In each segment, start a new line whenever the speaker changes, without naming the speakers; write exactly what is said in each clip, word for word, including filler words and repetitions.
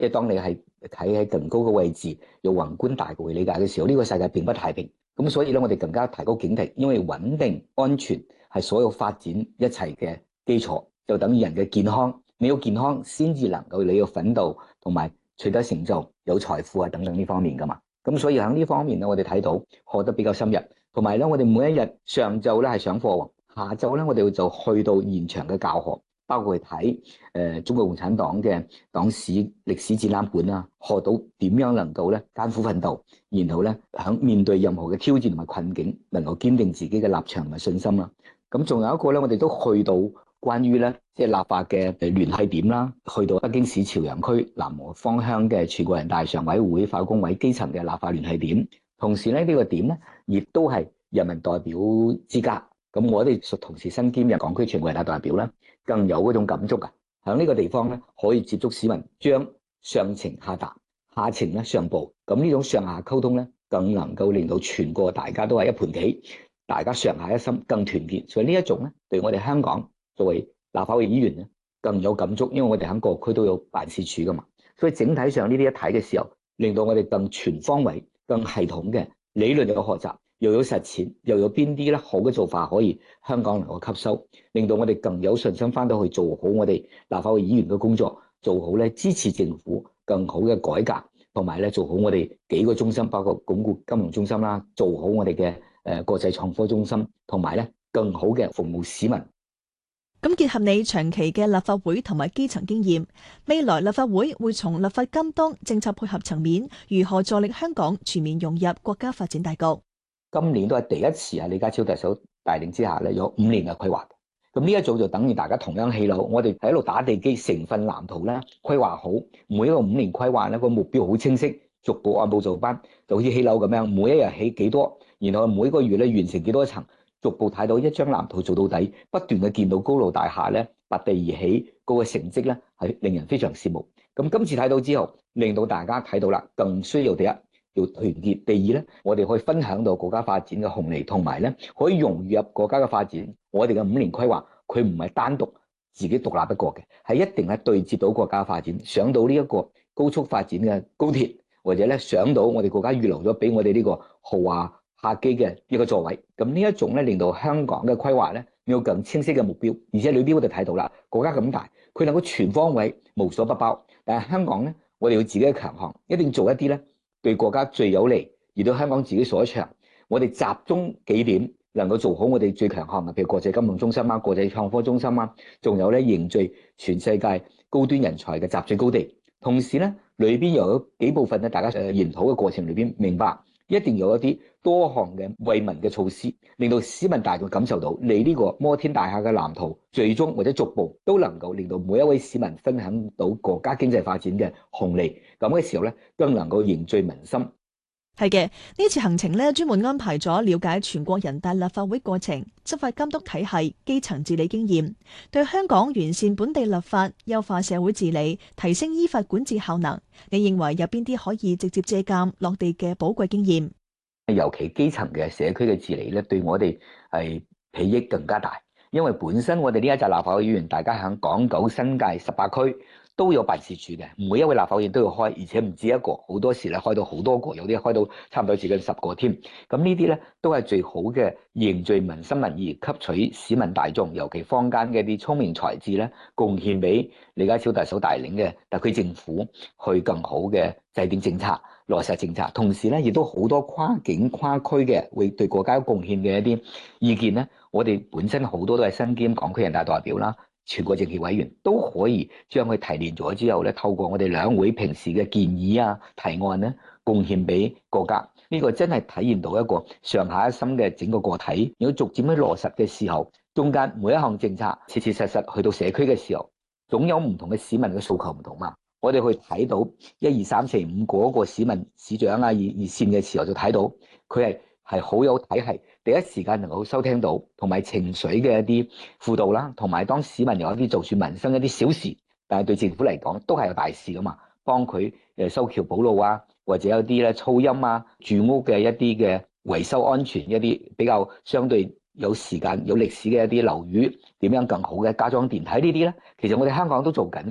即係當你係企喺更高嘅位置，用宏觀大局去理解嘅時候，呢個世界並不太平。咁所以咧，我哋更加提高警惕，因為穩定安全係所有發展一切嘅基礎，就等於人嘅健康。你要健康先至能夠你要奮鬥同埋取得成就、有財富啊等等呢方面噶嘛。咁所以喺呢方面咧，我哋睇到學得比較深入，同埋咧，我哋每一日上晝咧係上課，下晝咧我哋就去到現場嘅教學，包括去睇誒中國共產黨嘅黨史歷史展覽館啦，學到點樣能夠咧艱苦奮鬥，然後咧喺面對任何嘅挑戰同埋困境，能夠堅定自己嘅立場同埋信心啦。咁仲有一個咧，我哋都去到關於咧即係立法嘅誒聯繫點啦，去到北京市朝陽區南河坊鄉嘅全國人大常委會法工委基層嘅立法聯繫點，同時咧呢個點咧亦都係人民代表資格。咁我哋屬同時身兼嘅港區全國人大代表咧，更有嗰種感觸啊！喺呢個地方咧，可以接觸市民，將上情下達，下情咧上報。咁呢種上下溝通咧，更能夠令到全國大家都係一盤棋，大家上下一心，更團結。所以呢一種咧，對我哋香港作為立法會議員咧，更有感觸，因為我哋喺各區都有辦事處噶嘛。所以整體上呢啲一睇嘅時候，令到我哋更全方位、更系統嘅理論有學習。又有實踐，又有邊啲咧好嘅做法可以香港能夠吸收，令到我哋更有信心翻到去做好我哋立法會議員嘅工作，做好咧支持政府更好嘅改革，同埋咧做好我哋幾個中心，包括鞏固金融中心啦，做好我哋嘅誒國際創科中心，同埋咧更好嘅服務市民。
咁結合你長期嘅立法會同埋基層經驗，未來立法會會從立法監督、政策配合層面，如何助力香港全面融入國家發展大局？
今年都係第一次喺李家超特首帶領之下咧，有五年嘅規劃。咁呢一組就等於大家同樣起樓，我哋喺度打地基，成份藍圖咧規劃好，每一個五年規劃咧個目標好清晰，逐步按部就班，就好似起樓咁樣，每一日起幾多，然後每個月咧完成幾多層，逐步睇到一張藍圖做到底，不斷嘅見到高樓大廈咧拔地而起，嗰個成績咧係令人非常羨慕。咁今次睇到之後，令到大家睇到啦，更需要第一，要團結。第二咧，我哋可以分享到國家發展嘅紅利，同埋咧可以融入國家嘅發展。我哋嘅五年規劃，佢唔係單獨自己獨立一個嘅，係一定係對接到國家發展，上到呢一個高速發展嘅高鐵，或者咧上到我哋國家預留咗俾我哋呢個豪華客機嘅一個座位。咁呢一種咧，令到香港嘅規劃咧有更清晰嘅目標，而且裏邊我哋睇到啦，國家咁大，佢能夠全方位無所不包。但係香港咧，我哋要自己嘅強項，一定做一啲咧對國家最有利，而對香港自己所長，我哋集中幾點能夠做好我哋最強項嘅，譬如國際金融中心啊、國際創科中心啊，仲有咧凝聚全世界高端人才嘅集聚高地。同時咧，裏邊又有幾部分咧，大家誒研討嘅過程裏邊明白，一定有一啲多項嘅惠民嘅措施，令到市民大眾感受到你呢個摩天大廈嘅藍圖，最終或者逐步都能夠令到每一位市民分享到國家經濟發展嘅紅利。咁嘅時候咧，更能夠凝聚民心。
係嘅，呢次行程呢，專門安排咗了解全國人大立法會過程、執法監督體系、基層治理經驗，對香港完善本地立法、優化社會治理、提升依法管治效能，你認為有邊啲可以直接借鑑落地嘅寶貴經驗？
尤其基層嘅社區嘅治理咧，對我哋係裨益更加大，因為本身我哋呢一紮立法會議員，大家喺港九新界十八區都有辦事處嘅，每一位立法會議員都要開，而且唔止一個，好多時咧開到好多個，有啲開到差唔多接近十個添。咁呢啲咧都係最好嘅凝聚民心民意，吸取市民大眾，尤其坊間嘅啲聰明才智咧，貢獻俾李家超特首帶領嘅特區政府去更好嘅制定政策、落實政策。同時咧，亦都好多跨境跨區嘅會對國家有貢獻嘅一啲意見咧，我哋本身好多都係身兼港區人大代表啦。全國政協委員都可以將佢提煉咗之後咧，透過我哋兩會平時嘅建議啊、提案咧，貢獻俾國家。呢個真係體現到一個上下一心嘅整個個體。如果逐漸去落實嘅時候，中間每一項政策切切實實去到社區嘅時候，總有唔同嘅市民嘅訴求唔同嘛。我哋去睇到一二三四五嗰個市民市長啊、熱熱線嘅時候，就睇到佢係係好有體系。第一時間能夠收聽到，同埋情緒嘅一啲輔導啦，同埋當市民有一啲就算民生一啲小事，但係對政府嚟講都係有大事噶嘛，幫佢誒修橋補路啊，或者有啲咧噪音啊、住屋嘅一啲嘅維修安全一啲比較相對有時間有歷史嘅一啲樓宇點樣更好嘅加裝電梯呢啲咧，其實我哋香港都做緊噶喎。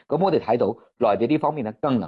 咁我哋睇到內地呢方面咧更能